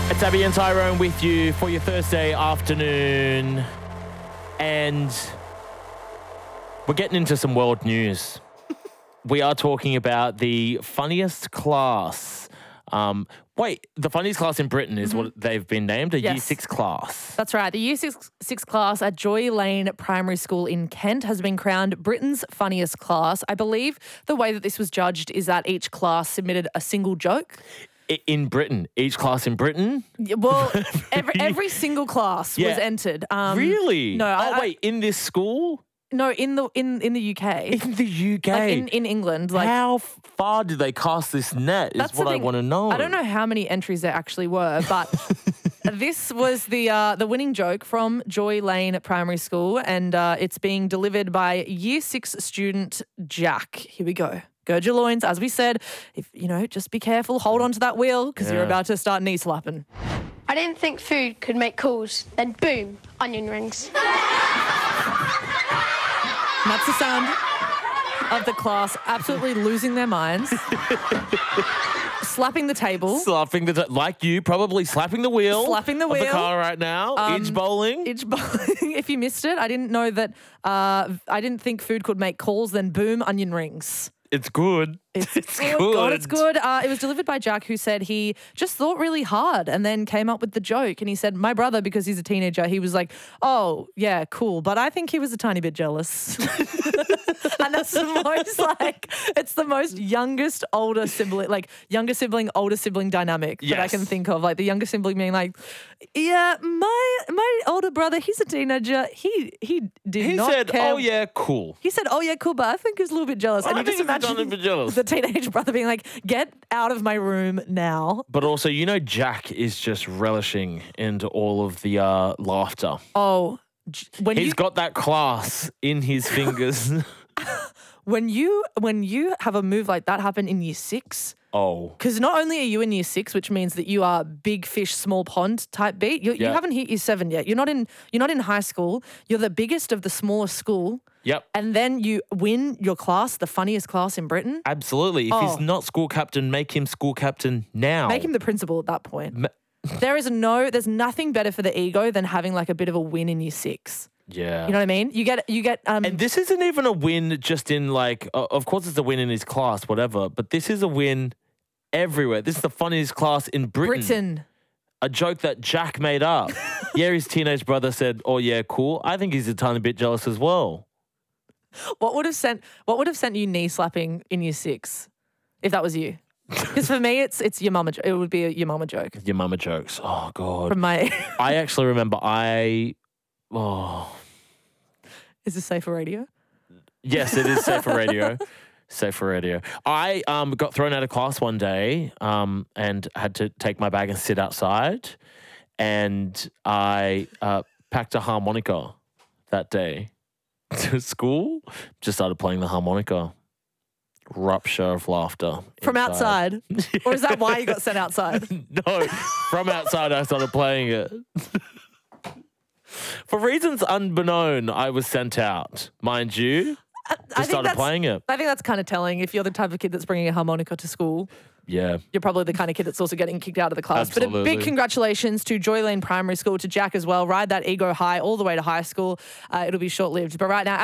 It's Abby and Tyrone with you for your Thursday afternoon. And we're getting into some world news. We are talking about the funniest class. The funniest class in Britain is what they've been named, a Yes. Year 6 class. That's right. The Year 6 class at Joy Lane Primary School in Kent has been crowned Britain's funniest class. I believe the way that this was judged is that each class submitted a single joke. In Britain, each class in Britain? Well, every single class was entered. Really? No. Wait, in this school? No, in the UK. In the UK? Like in England. Like, how far did they cast this net is what I want to know. I don't know how many entries there actually were, but this was the winning joke from Joy Lane Primary School, and it's being delivered by Year 6 student Jack. Here we go. Gird your loins, as we said. If just be careful. Hold on to that wheel because you're about to start knee slapping. I didn't think food could make calls. Then boom, onion rings. And that's the sound of the class absolutely losing their minds. Slapping the table. Like you, probably slapping the wheel. Slapping the of wheel. the car right now. Edge bowling. If you missed it, I didn't know that. I didn't think food could make calls. Then boom, onion rings. It's good. It's good. God, it's good. It was delivered by Jack, who said he just thought really hard and then came up with the joke. And he said, my brother, because he's a teenager, he was like, oh, yeah, cool. But I think he was a tiny bit jealous. And that's the most, it's the most younger sibling, older sibling dynamic that I can think of. Like the younger sibling being like, yeah, my older brother, he's a teenager. He said, care. oh, yeah, cool. He said, oh, yeah, cool, but I think he's a little bit jealous. And I you just think he's a imagine tiny bit jealous. the teenage brother being like, get out of my room now. But also, Jack is just relishing into all of the laughter. Oh, He's got that class in his fingers. when you have a move like that happen in Year 6, because not only are you in Year 6, which means that you are big fish, small pond type beat. You haven't hit Year 7 yet. You're not in high school. You're the biggest of the smallest school. Yep. And then you win your class, the funniest class in Britain. Absolutely. If he's not school captain, make him school captain now. Make him the principal at that point. There's nothing better for the ego than having like a bit of a win in Year 6. Yeah. You know what I mean? You get and this isn't even a win just in like, of course it's a win in his class, whatever, but this is a win everywhere. This is the funniest class in Britain. A joke that Jack made up. Yeah, his teenage brother said, oh yeah, cool. I think he's a tiny bit jealous as well. What would have sent you knee slapping in Year 6 if that was you? Because for me, it's your mama. It would be your mama joke. Your mama jokes. Oh God. From my. I actually remember. Is this safe for radio? Yes, it is safe for radio. Safe for radio. I got thrown out of class one day and had to take my bag and sit outside, and I packed a harmonica that day to school. Just started playing the harmonica. Rupture of laughter. From outside? Or is that why you got sent outside? No, from outside I started playing it. For reasons unbeknown, I was sent out, mind you. Just started playing it. I think that's kind of telling. If you're the type of kid that's bringing a harmonica to school, yeah, you're probably the kind of kid that's also getting kicked out of the class. Absolutely. But a big congratulations to Joy Lane Primary School, to Jack as well. Ride that ego high all the way to high school. It'll be short-lived. But right now,